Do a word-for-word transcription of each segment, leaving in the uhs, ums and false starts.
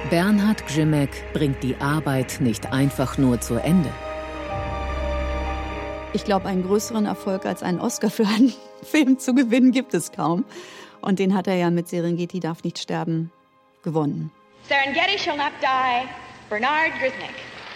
Bernhard Grzimek bringt die Arbeit nicht einfach nur zu Ende. Ich glaube, einen größeren Erfolg als einen Oscar für einen Film zu gewinnen gibt es kaum. Und den hat er ja mit Serengeti darf nicht sterben gewonnen. Serengeti shall not die. Bernhard Grzimek.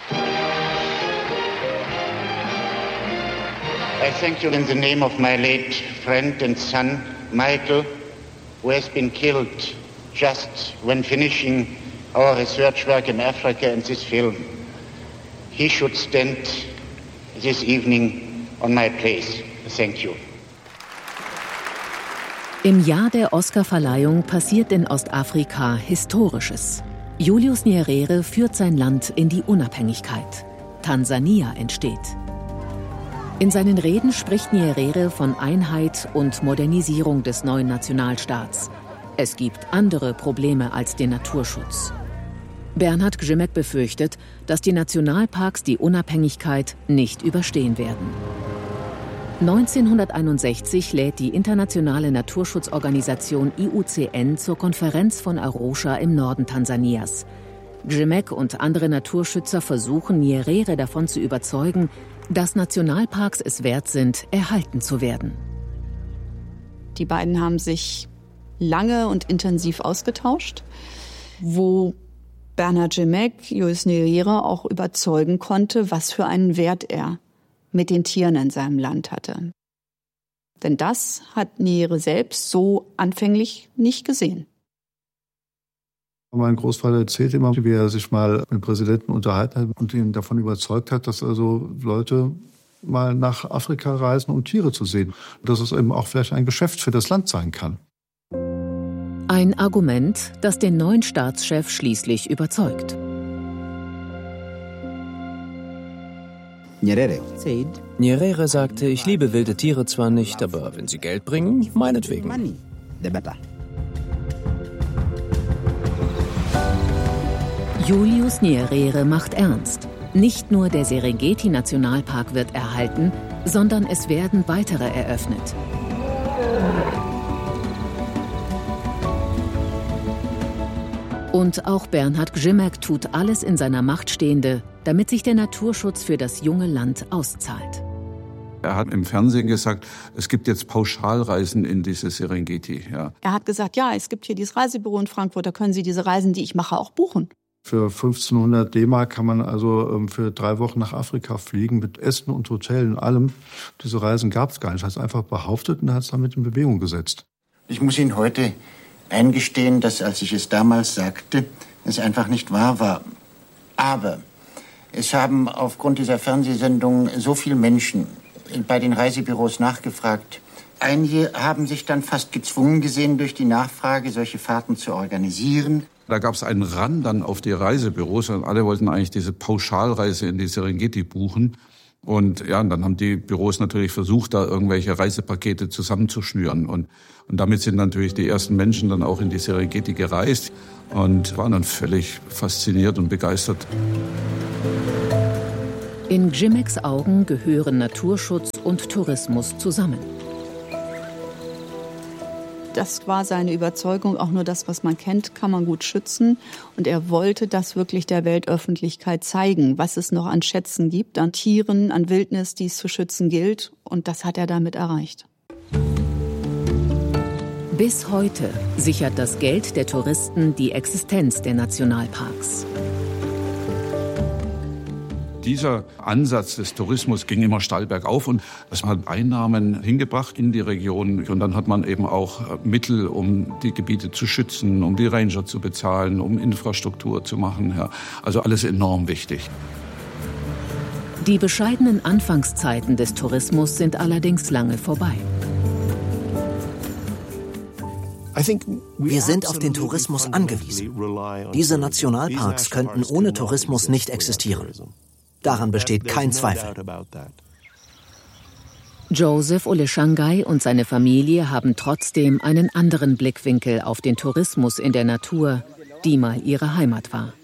I thank you in the name of my late friend and son, Michael, who has been killed just when finishing our research work in Africa and this film. He should stand this evening on my place. Thank you. Im Jahr der Oscarverleihung passiert in Ostafrika Historisches. Julius Nyerere führt sein Land in die Unabhängigkeit. Tansania entsteht. In seinen Reden spricht Nyerere von Einheit und Modernisierung des neuen Nationalstaats. Es gibt andere Probleme als den Naturschutz. Bernhard Grzimek befürchtet, dass die Nationalparks die Unabhängigkeit nicht überstehen werden. neunzehnhunderteinundsechzig lädt die internationale Naturschutzorganisation I U C N zur Konferenz von Arusha im Norden Tansanias. Grzimek und andere Naturschützer versuchen, Nyerere davon zu überzeugen, dass Nationalparks es wert sind, erhalten zu werden. Die beiden haben sich lange und intensiv ausgetauscht, wo Bernhard Grzimek Julius Nyerere auch überzeugen konnte, was für einen Wert er mit den Tieren in seinem Land hatte. Denn das hat Nyerere selbst so anfänglich nicht gesehen. Mein Großvater erzählt immer, wie er sich mal mit dem Präsidenten unterhalten hat und ihn davon überzeugt hat, dass also Leute mal nach Afrika reisen, um Tiere zu sehen. Dass es eben auch vielleicht ein Geschäft für das Land sein kann. Ein Argument, das den neuen Staatschef schließlich überzeugt. Nyerere sagte, ich liebe wilde Tiere zwar nicht, aber wenn sie Geld bringen, meinetwegen. Julius Nyerere macht ernst. Nicht nur der Serengeti-Nationalpark wird erhalten, sondern es werden weitere eröffnet. Und auch Bernhard Grzimek tut alles in seiner Macht Stehende, damit sich der Naturschutz für das junge Land auszahlt. Er hat im Fernsehen gesagt, es gibt jetzt Pauschalreisen in diese Serengeti. Ja. Er hat gesagt, ja, es gibt hier dieses Reisebüro in Frankfurt, da können Sie diese Reisen, die ich mache, auch buchen. Für fünfzehnhundert D-Mark kann man also für drei Wochen nach Afrika fliegen mit Essen und Hotel und allem. Diese Reisen gab es gar nicht. Er hat es einfach behauptet und hat es damit in Bewegung gesetzt. Ich muss Ihnen heute eingestehen, dass, als ich es damals sagte, es einfach nicht wahr war. Aber es haben aufgrund dieser Fernsehsendung so viele Menschen bei den Reisebüros nachgefragt. Einige haben sich dann fast gezwungen gesehen, durch die Nachfrage solche Fahrten zu organisieren. Da gab es einen Run dann auf die Reisebüros und alle wollten eigentlich diese Pauschalreise in die Serengeti buchen. Und ja, und dann haben die Büros natürlich versucht, da irgendwelche Reisepakete zusammenzuschnüren. Und, und damit sind natürlich die ersten Menschen dann auch in die Serengeti gereist und waren dann völlig fasziniert und begeistert. In Grzimeks Augen gehören Naturschutz und Tourismus zusammen. Das war seine Überzeugung, auch nur das, was man kennt, kann man gut schützen. Und er wollte das wirklich der Weltöffentlichkeit zeigen, was es noch an Schätzen gibt, an Tieren, an Wildnis, die es zu schützen gilt. Und das hat er damit erreicht. Bis heute sichert das Geld der Touristen die Existenz der Nationalparks. Dieser Ansatz des Tourismus ging immer steil bergauf und das hat Einnahmen hingebracht in die Region. Und dann hat man eben auch Mittel, um die Gebiete zu schützen, um die Ranger zu bezahlen, um Infrastruktur zu machen. Ja, also alles enorm wichtig. Die bescheidenen Anfangszeiten des Tourismus sind allerdings lange vorbei. Wir sind auf den Tourismus angewiesen. Diese Nationalparks könnten ohne Tourismus nicht existieren. Daran besteht kein Zweifel. Joseph Oleshangai und seine Familie haben trotzdem einen anderen Blickwinkel auf den Tourismus in der Natur, die mal ihre Heimat war.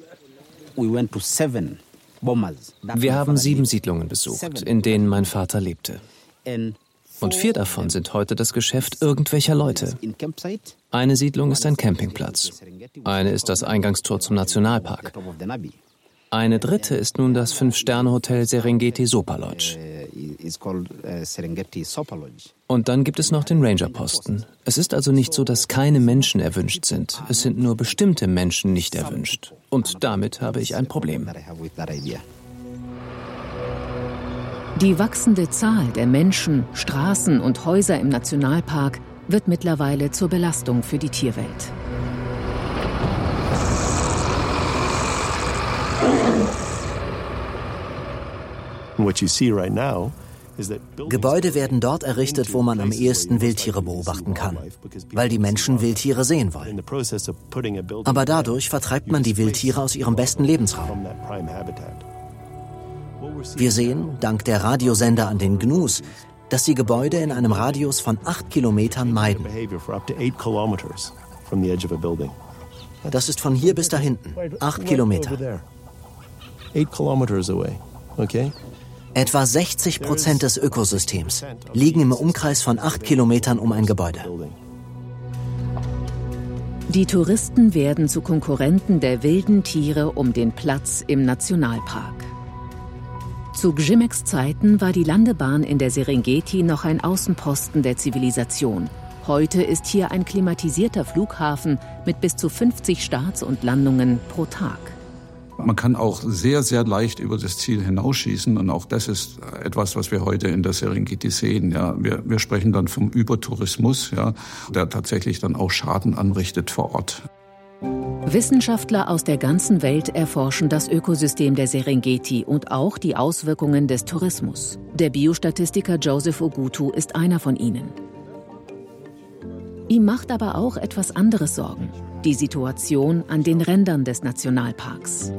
Wir haben sieben Siedlungen besucht, in denen mein Vater lebte. Und vier davon sind heute das Geschäft irgendwelcher Leute. Eine Siedlung ist ein Campingplatz. Eine ist das Eingangstor zum Nationalpark. Eine dritte ist nun das Fünf-Sterne-Hotel Serengeti Sopa Lodge. Und dann gibt es noch den Rangerposten. Es ist also nicht so, dass keine Menschen erwünscht sind. Es sind nur bestimmte Menschen nicht erwünscht. Und damit habe ich ein Problem. Die wachsende Zahl der Menschen, Straßen und Häuser im Nationalpark wird mittlerweile zur Belastung für die Tierwelt. Gebäude werden dort errichtet, wo man am ehesten Wildtiere beobachten kann, weil die Menschen Wildtiere sehen wollen. Aber dadurch vertreibt man die Wildtiere aus ihrem besten Lebensraum. Wir sehen, dank der Radiosender an den Gnus, dass sie Gebäude in einem Radius von acht Kilometern meiden. Das ist von hier bis da hinten, acht Kilometer. Etwa sechzig Prozent des Ökosystems liegen im Umkreis von acht Kilometern um ein Gebäude. Die Touristen werden zu Konkurrenten der wilden Tiere um den Platz im Nationalpark. Zu Gzimeks Zeiten war die Landebahn in der Serengeti noch ein Außenposten der Zivilisation. Heute ist hier ein klimatisierter Flughafen mit bis zu fünfzig Starts und Landungen pro Tag. Man kann auch sehr, sehr leicht über das Ziel hinausschießen. Und auch das ist etwas, was wir heute in der Serengeti sehen. Ja, wir, wir sprechen dann vom Übertourismus, ja, der tatsächlich dann auch Schaden anrichtet vor Ort. Wissenschaftler aus der ganzen Welt erforschen das Ökosystem der Serengeti und auch die Auswirkungen des Tourismus. Der Biostatistiker Joseph Ogutu ist einer von ihnen. Ihm macht aber auch etwas anderes Sorgen: die Situation an den Rändern des Nationalparks.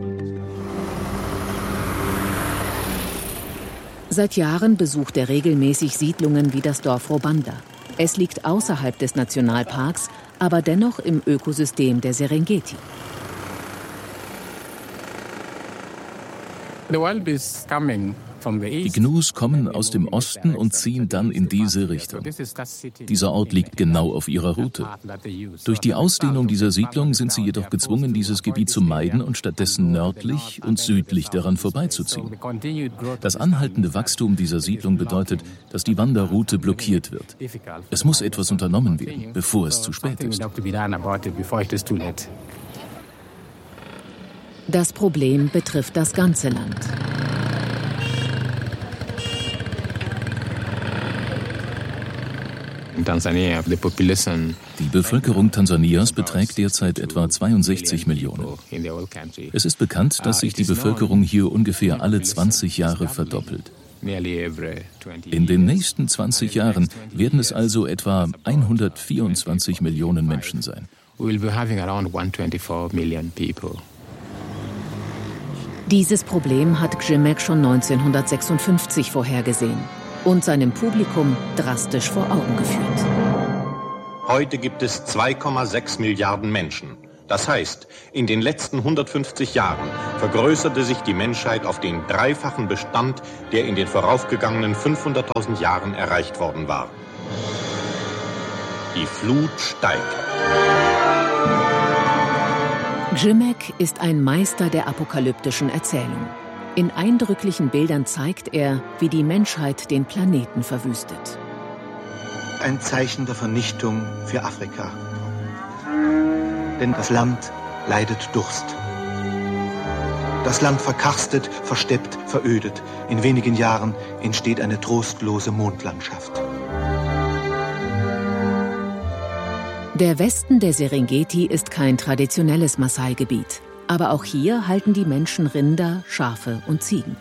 Seit Jahren besucht er regelmäßig Siedlungen wie das Dorf Robanda. Es liegt außerhalb des Nationalparks, aber dennoch im Ökosystem der Serengeti. Die Gnus kommen aus dem Osten und ziehen dann in diese Richtung. Dieser Ort liegt genau auf ihrer Route. Durch die Ausdehnung dieser Siedlung sind sie jedoch gezwungen, dieses Gebiet zu meiden und stattdessen nördlich und südlich daran vorbeizuziehen. Das anhaltende Wachstum dieser Siedlung bedeutet, dass die Wanderroute blockiert wird. Es muss etwas unternommen werden, bevor es zu spät ist. Das Problem betrifft das ganze Land. Die Bevölkerung Tansanias beträgt derzeit etwa zweiundsechzig Millionen. Es ist bekannt, dass sich die Bevölkerung hier ungefähr alle zwanzig Jahre verdoppelt. In den nächsten zwanzig Jahren werden es also etwa hundertvierundzwanzig Millionen Menschen sein. Dieses Problem hat Gzimek schon neunzehnhundertsechsundfünfzig vorhergesehen und seinem Publikum drastisch vor Augen geführt. Heute gibt es zwei Komma sechs Milliarden Menschen. Das heißt, in den letzten hundertfünfzig Jahren vergrößerte sich die Menschheit auf den dreifachen Bestand, der in den voraufgegangenen fünfhunderttausend Jahren erreicht worden war. Die Flut steigt. Gzimek ist ein Meister der apokalyptischen Erzählung. In eindrücklichen Bildern zeigt er, wie die Menschheit den Planeten verwüstet. Ein Zeichen der Vernichtung für Afrika. Denn das Land leidet Durst. Das Land verkarstet, versteppt, verödet. In wenigen Jahren entsteht eine trostlose Mondlandschaft. Der Westen der Serengeti ist kein traditionelles Maasai-Gebiet. Aber auch hier halten die Menschen Rinder, Schafe und Ziegen.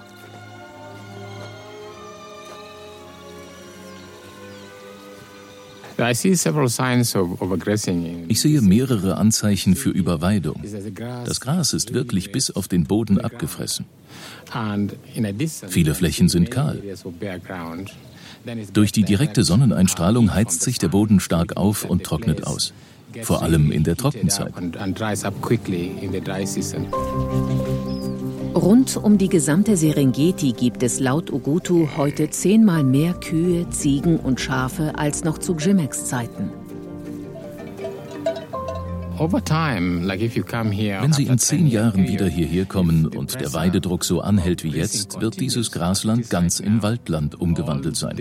Ich sehe mehrere Anzeichen für Überweidung. Das Gras ist wirklich bis auf den Boden abgefressen. Viele Flächen sind kahl. Durch die direkte Sonneneinstrahlung heizt sich der Boden stark auf und trocknet aus. Vor allem in der Trockenzeit. Rund um die gesamte Serengeti gibt es laut Ogutu heute zehnmal mehr Kühe, Ziegen und Schafe als noch zu Gzimeks Zeiten. Wenn Sie in zehn Jahren wieder hierher kommen und der Weidedruck so anhält wie jetzt, wird dieses Grasland ganz in Waldland umgewandelt sein.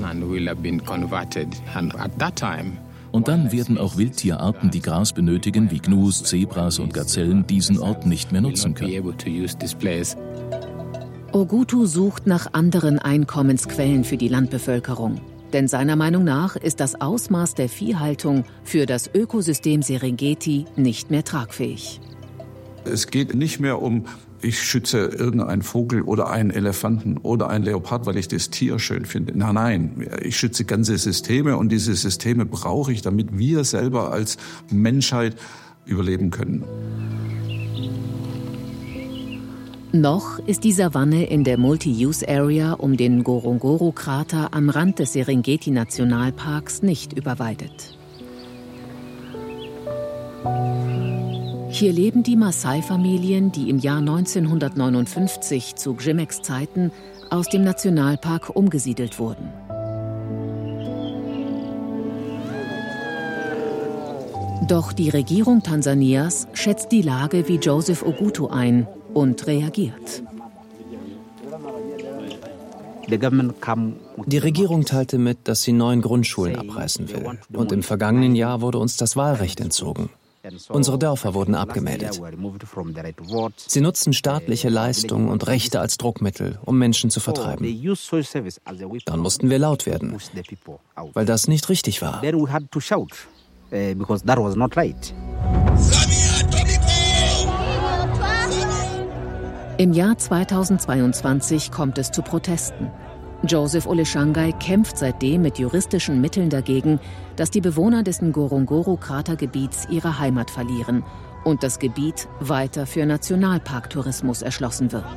Und dann werden auch Wildtierarten, die Gras benötigen, wie Gnus, Zebras und Gazellen, diesen Ort nicht mehr nutzen können. Ogutu sucht nach anderen Einkommensquellen für die Landbevölkerung. Denn seiner Meinung nach ist das Ausmaß der Viehhaltung für das Ökosystem Serengeti nicht mehr tragfähig. Es geht nicht mehr um, ich schütze irgendeinen Vogel oder einen Elefanten oder einen Leopard, weil ich das Tier schön finde. Nein, nein, ich schütze ganze Systeme und diese Systeme brauche ich, damit wir selber als Menschheit überleben können. Noch ist die Savanne in der Multi-Use-Area um den Ngorongoro-Krater am Rand des Serengeti-Nationalparks nicht überweidet. Hier leben die Maasai-Familien, die im Jahr neunzehnhundertneunundfünfzig zu Gzimeks Zeiten aus dem Nationalpark umgesiedelt wurden. Doch die Regierung Tansanias schätzt die Lage wie Joseph Ogutu ein und reagiert. Die Regierung teilte mit, dass sie neun Grundschulen abreißen will. Und im vergangenen Jahr wurde uns das Wahlrecht entzogen. Unsere Dörfer wurden abgemeldet. Sie nutzen staatliche Leistungen und Rechte als Druckmittel, um Menschen zu vertreiben. Dann mussten wir laut werden, weil das nicht richtig war. Im Jahr zweitausendzweiundzwanzig kommt es zu Protesten. Joseph Oleshangai kämpft seitdem mit juristischen Mitteln dagegen, dass die Bewohner des Ngorongoro-Kratergebiets ihre Heimat verlieren und das Gebiet weiter für Nationalparktourismus erschlossen wird.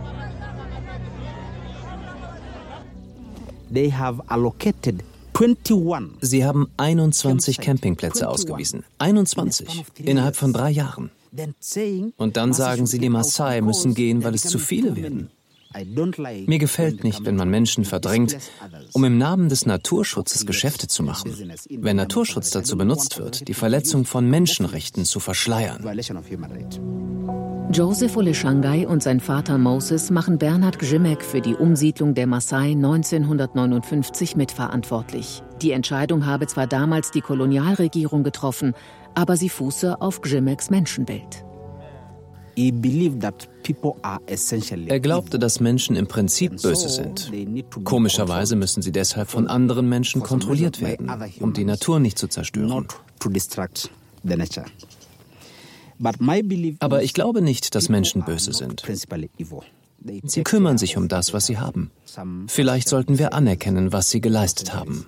They have allocated Sie haben einundzwanzig Campingplätze ausgewiesen. einundzwanzig innerhalb von drei Jahren. Und dann sagen sie, die Maasai müssen gehen, weil es zu viele werden. Mir gefällt nicht, wenn man Menschen verdrängt, um im Namen des Naturschutzes Geschäfte zu machen. Wenn Naturschutz dazu benutzt wird, die Verletzung von Menschenrechten zu verschleiern. Joseph Oleshangai und sein Vater Moses machen Bernhard Gzimek für die Umsiedlung der Maasai neunzehnhundertneunundfünfzig mitverantwortlich. Die Entscheidung habe zwar damals die Kolonialregierung getroffen, aber sie fuße auf Gzimeks Menschenbild. Er glaubte, dass Menschen im Prinzip böse sind. Komischerweise müssen sie deshalb von anderen Menschen kontrolliert werden, um die Natur nicht zu zerstören. Aber ich glaube nicht, dass Menschen böse sind. Sie kümmern sich um das, was sie haben. Vielleicht sollten wir anerkennen, was sie geleistet haben.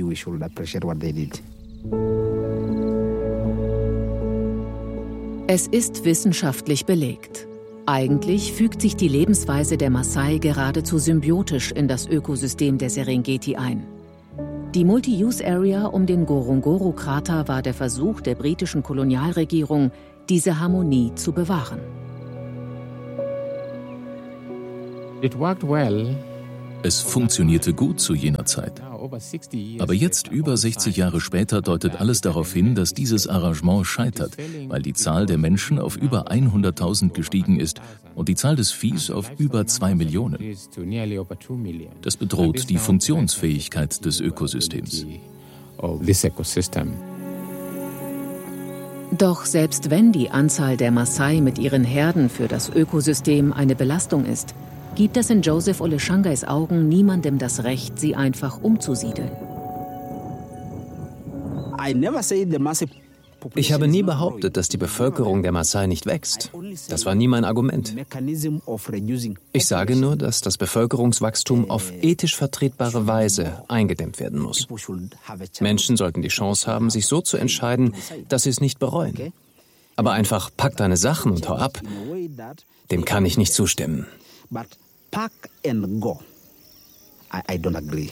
Es ist wissenschaftlich belegt. Eigentlich fügt sich die Lebensweise der Maasai geradezu symbiotisch in das Ökosystem der Serengeti ein. Die Multi-Use-Area um den Ngorongoro-Krater war der Versuch der britischen Kolonialregierung, diese Harmonie zu bewahren. Es funktionierte gut zu jener Zeit. Aber jetzt, über sechzig Jahre später, deutet alles darauf hin, dass dieses Arrangement scheitert, weil die Zahl der Menschen auf über hunderttausend gestiegen ist und die Zahl des Viehs auf über zwei Millionen. Das bedroht die Funktionsfähigkeit des Ökosystems. Doch selbst wenn die Anzahl der Maasai mit ihren Herden für das Ökosystem eine Belastung ist, gibt es in Joseph Oleshangais Augen niemandem das Recht, sie einfach umzusiedeln. Ich habe nie behauptet, dass die Bevölkerung der Maasai nicht wächst. Das war nie mein Argument. Ich sage nur, dass das Bevölkerungswachstum auf ethisch vertretbare Weise eingedämmt werden muss. Menschen sollten die Chance haben, sich so zu entscheiden, dass sie es nicht bereuen. Aber einfach pack deine Sachen und hau ab, dem kann ich nicht zustimmen. But pack and go. I, I don't agree.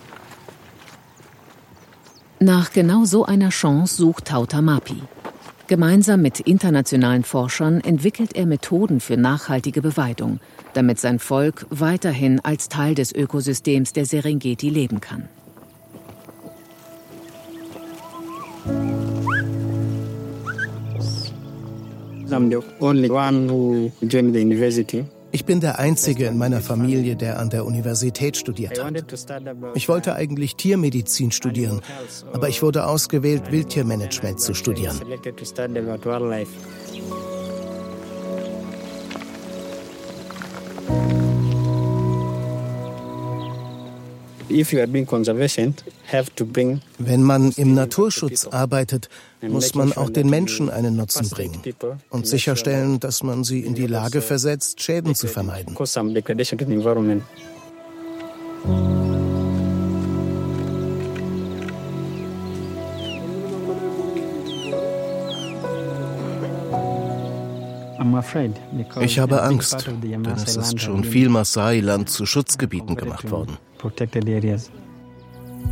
Nach genau so einer Chance sucht Tauta Mapi. Gemeinsam mit internationalen Forschern entwickelt er Methoden für nachhaltige Beweidung, damit sein Volk weiterhin als Teil des Ökosystems der Serengeti leben kann. Ich bin der Einzige in meiner Familie, der an der Universität studiert hat. Ich wollte eigentlich Tiermedizin studieren, aber ich wurde ausgewählt, Wildtiermanagement zu studieren. Wenn man im Naturschutz arbeitet, muss man auch den Menschen einen Nutzen bringen und sicherstellen, dass man sie in die Lage versetzt, Schäden zu vermeiden. Ich habe Angst, denn es ist schon viel Maasai-Land zu Schutzgebieten gemacht worden.